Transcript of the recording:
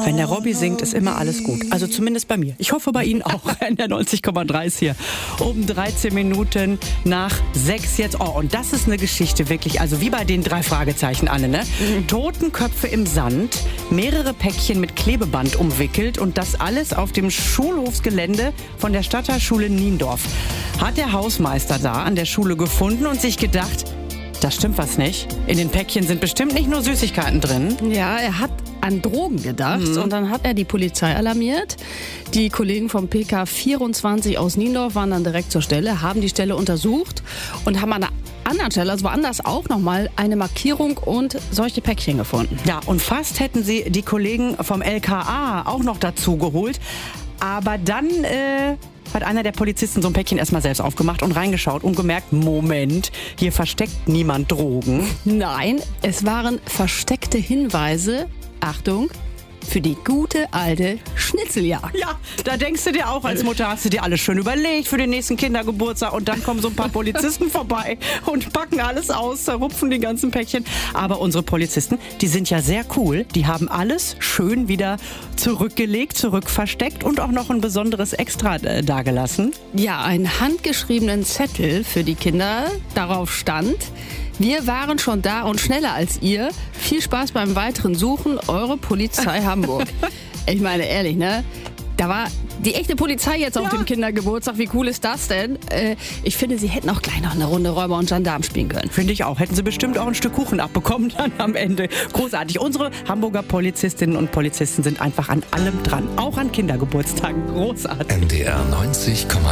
Wenn der Robby singt, ist immer alles gut. Also zumindest bei mir. Ich hoffe bei Ihnen auch. In der 90,3 ist hier. Um 13 Minuten nach 6 jetzt. Oh, und das ist eine Geschichte wirklich. Also wie bei den 3 Fragezeichen, Anne, ne? Totenköpfe im Sand, mehrere Päckchen mit Klebeband umwickelt und das alles auf dem Schulhofsgelände von der Stadtteilschule Niendorf. Hat der Hausmeister da an der Schule gefunden und sich gedacht, da stimmt was nicht. In den Päckchen sind bestimmt nicht nur Süßigkeiten drin. Ja, er hat an Drogen gedacht und dann hat er die Polizei alarmiert. Die Kollegen vom PK 24 aus Niendorf waren dann direkt zur Stelle, haben die Stelle untersucht und haben an einer anderen Stelle, also woanders auch nochmal, eine Markierung und solche Päckchen gefunden. Ja, und fast hätten sie die Kollegen vom LKA auch noch dazu geholt. Aber dann hat einer der Polizisten so ein Päckchen erstmal selbst aufgemacht und reingeschaut und gemerkt, Moment, hier versteckt niemand Drogen. Nein, es waren versteckte Hinweise, Achtung, für die gute alte Schnitzeljagd. Ja, da denkst du dir auch als Mutter, hast du dir alles schön überlegt für den nächsten Kindergeburtstag und dann kommen so ein paar Polizisten vorbei und packen alles aus, zerrupfen die ganzen Päckchen. Aber unsere Polizisten, die sind ja sehr cool, die haben alles schön wieder zurückgelegt, zurückversteckt und auch noch ein besonderes Extra dagelassen. Ja, einen handgeschriebenen Zettel für die Kinder, darauf stand: Wir waren schon da und schneller als ihr. Viel Spaß beim weiteren Suchen, eure Polizei Hamburg. Ich meine, ehrlich, ne? Da war die echte Polizei jetzt auf dem Kindergeburtstag. Wie cool ist das denn? Ich finde, sie hätten auch gleich noch eine Runde Räuber und Gendarm spielen können. Finde ich auch. Hätten sie bestimmt auch ein Stück Kuchen abbekommen dann am Ende. Großartig. Unsere Hamburger Polizistinnen und Polizisten sind einfach an allem dran. Auch an Kindergeburtstagen. Großartig. NDR 90,3